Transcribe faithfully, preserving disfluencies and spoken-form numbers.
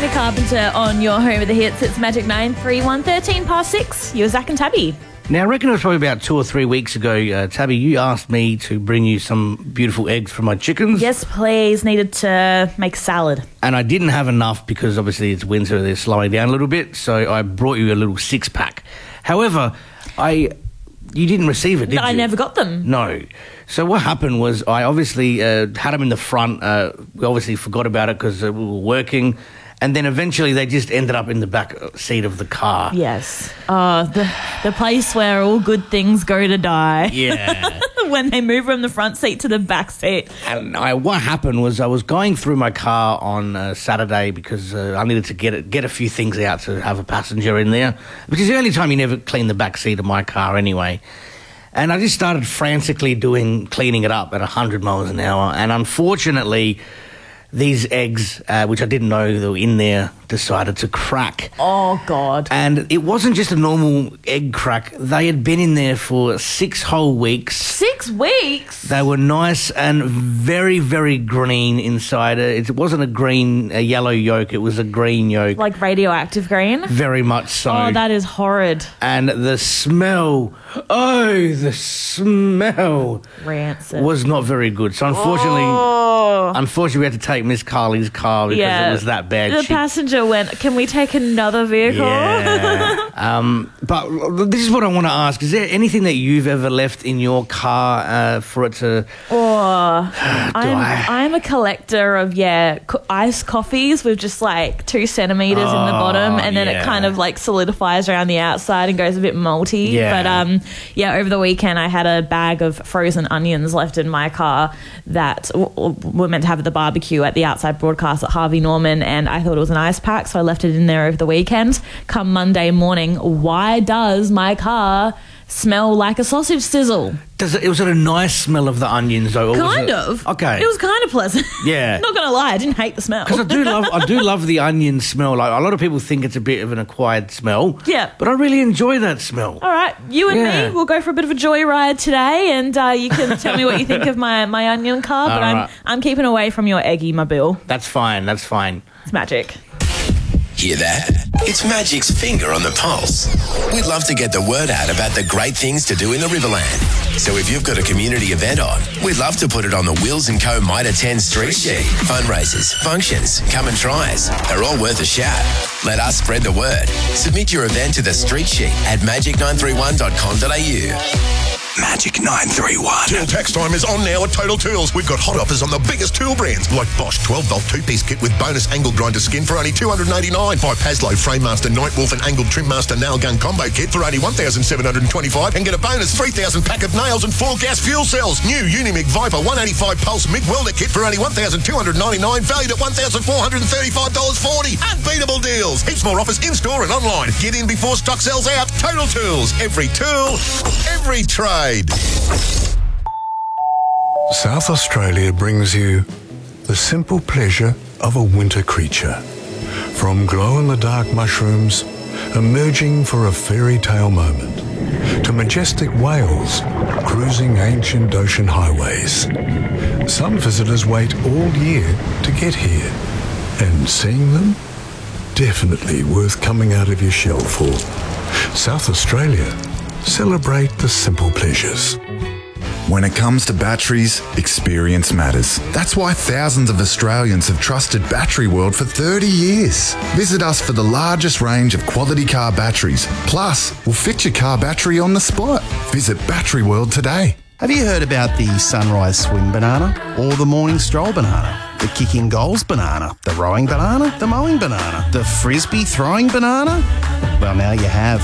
Carpenter on your home of the hits. It's Magic nine three one, thirteen past six. You're Zach and Tabby. Now, I reckon it was probably about two or three weeks ago, uh, Tabby, you asked me to bring you some beautiful eggs for my chickens. Yes, please. Needed to make salad. And I didn't have enough because obviously it's winter, they're slowing down a little bit, so I brought you a little six-pack. However, I... You didn't receive it, did no, you? I never got them. No. So what happened was I obviously uh, had them in the front. Uh, we obviously forgot about it because uh, we were working. And then eventually they just ended up in the back seat of the car. Yes. Oh, the, the place where all good things go to die. Yeah. When they move from the front seat to the back seat. And I, what happened was I was going through my car on uh, Saturday because uh, I needed to get it, get a few things out to have a passenger in there, which is the only time you never clean the back seat of my car anyway. And I just started frantically doing cleaning it up at one hundred miles an hour. And unfortunately, these eggs, uh, which I didn't know they were in there, decided to crack. Oh, God. And it wasn't just a normal egg crack. They had been in there for six whole weeks. Six weeks? They were nice and very, very green inside. It wasn't a green, a yellow yolk. It was a green yolk. Like radioactive green? Very much so. Oh, that is horrid. And the smell, oh, the smell Rancid. was not very good. So unfortunately, oh. unfortunately, we had to take Miss Carly's car because yeah. it was that bad. The she, passenger went, can we take another vehicle? Yeah. um, but this is what I want to ask. Is there anything that you've ever left in your car uh, for it to... Oh, I'm, I? I'm a collector of, yeah, co- iced coffees with just like two centimetres Oh, in the bottom, and then yeah. it kind of like solidifies around the outside and goes a bit malty. Yeah. But um, yeah, over the weekend I had a bag of frozen onions left in my car that w- w- were meant to have at the barbecue at the outside broadcast at Harvey Norman, and I thought it was an ice pack, so I left it in there over the weekend. Come Monday morning, why does my car smell like a sausage sizzle? Does it, was it a nice smell of the onions though? Or Kind was it, of. Okay. It was kind of pleasant. Yeah. Not going to lie, I didn't hate the smell. Because I do love, I do love the onion smell. Like a lot of people think it's a bit of an acquired smell. Yeah. But I really enjoy that smell. All right, you and Yeah. me, we'll go for a bit of a joyride today, and uh, you can tell me what you think of my, my onion car, but All I'm right. I'm keeping away from your eggy, my bill. That's fine. That's fine. It's magic. Hear that? It's Magic's finger on the pulse. We'd love to get the word out about the great things to do in the Riverland. So if you've got a community event on, we'd love to put it on the Wills and Co Might Attend Street Sheet. Fundraisers, functions, come and try us. They're all worth a shout. Let us spread the word. Submit your event to the Street Sheet at magic nine three one dot com dot a u. Magic nine three one. Tool tax time is on now at Total Tools. We've got hot offers on the biggest tool brands like Bosch twelve volt two-piece kit with bonus angle grinder skin for only two hundred eighty-nine dollars. Buy Paslow Framemaster Nightwolf and Angled Trimmaster Nail Gun Combo Kit for only one thousand seven hundred twenty-five dollars and get a bonus three thousand pack of nails and four gas fuel cells. New Unimig Viper one eighty-five Pulse MIG Welder Kit for only one thousand two hundred ninety-nine dollars, valued at one thousand four hundred thirty-five dollars forty. Unbeatable deals. Heaps more offers in-store and online. Get in before stock sells out. Total Tools. Every tool, every trade. South Australia brings you the simple pleasure of a winter creature. From glow-in-the-dark mushrooms emerging for a fairy tale moment, to majestic whales cruising ancient ocean highways. Some visitors wait all year to get here, and seeing them, definitely worth coming out of your shell for. South Australia, celebrate the simple pleasures. When it comes to batteries, experience matters. That's why thousands of Australians have trusted Battery World for thirty years. Visit us for the largest range of quality car batteries. Plus, we'll fit your car battery on the spot. Visit Battery World today. Have you heard about the sunrise swim banana or the morning stroll banana? The kicking goals banana, the rowing banana, the mowing banana, the frisbee throwing banana? Well, now you have.